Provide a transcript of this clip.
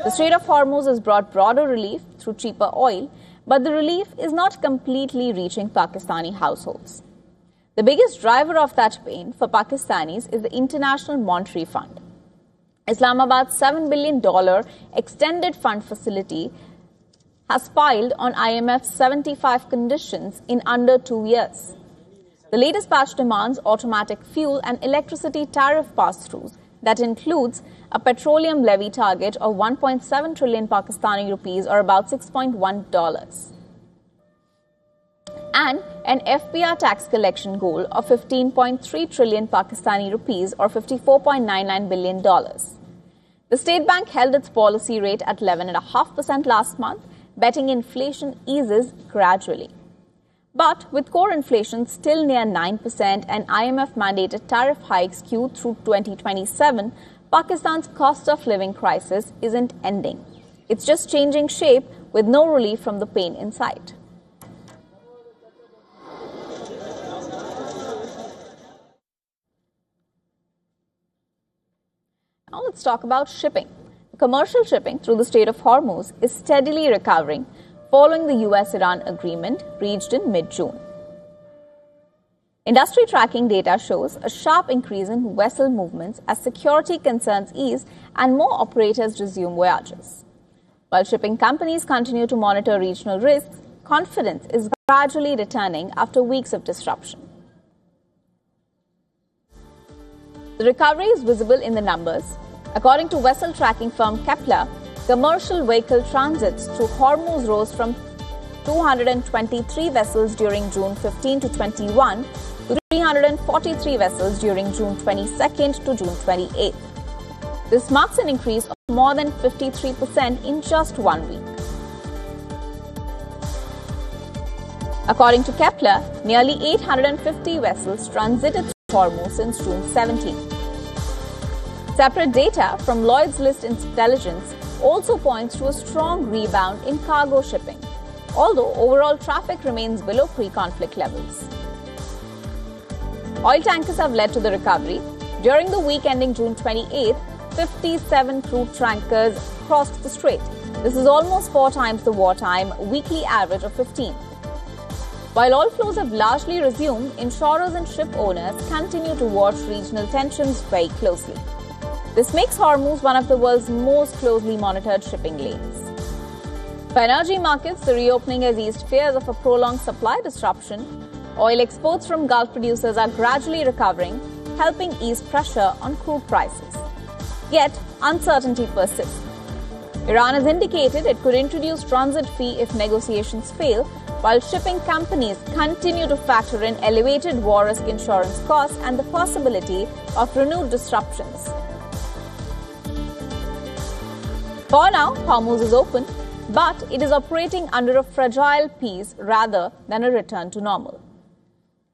The Strait of Hormuz has brought broader relief through cheaper oil, but the relief is not completely reaching Pakistani households. The biggest driver of that pain for Pakistanis is the International Monetary Fund. Islamabad's $7 billion extended fund facility has filed on IMF's 75 conditions in under 2 years. The latest batch demands automatic fuel and electricity tariff pass-throughs that includes a petroleum levy target of 1.7 trillion Pakistani rupees, or about $6.1, and an FPR tax collection goal of 15.3 trillion Pakistani rupees, or $54.99 billion. The State Bank held its policy rate at 11.5% last month, betting inflation eases gradually. But with core inflation still near 9% and IMF-mandated tariff hikes queued through 2027, Pakistan's cost of living crisis isn't ending. It's just changing shape with no relief from the pain in sight. Now let's talk about shipping. Commercial shipping through the Strait of Hormuz is steadily recovering following the US-Iran agreement reached in mid-June. Industry tracking data shows a sharp increase in vessel movements as security concerns ease and more operators resume voyages. While shipping companies continue to monitor regional risks, confidence is gradually returning after weeks of disruption. The recovery is visible in the numbers. According to vessel tracking firm Kepler, commercial vehicle transits through Hormuz rose from 223 vessels during June 15 to 21 to 343 vessels during June 22nd to June 28th. This marks an increase of more than 53% in just 1 week. According to Kepler, nearly 850 vessels transited through Hormuz since June 17. Separate data from Lloyd's List Intelligence also points to a strong rebound in cargo shipping, although overall traffic remains below pre-conflict levels. Oil tankers have led to the recovery. During the week ending June 28th, 57 crude tankers crossed the strait. This is almost 4 times the wartime weekly average of 15. While oil flows have largely resumed, insurers and ship owners continue to watch regional tensions very closely. This makes Hormuz one of the world's most closely monitored shipping lanes. For energy markets, the reopening has eased fears of a prolonged supply disruption. Oil exports from Gulf producers are gradually recovering, helping ease pressure on crude prices. Yet, uncertainty persists. Iran has indicated it could introduce transit fee if negotiations fail, while shipping companies continue to factor in elevated war risk insurance costs and the possibility of renewed disruptions. For now, Hormuz is open, but it is operating under a fragile peace rather than a return to normal.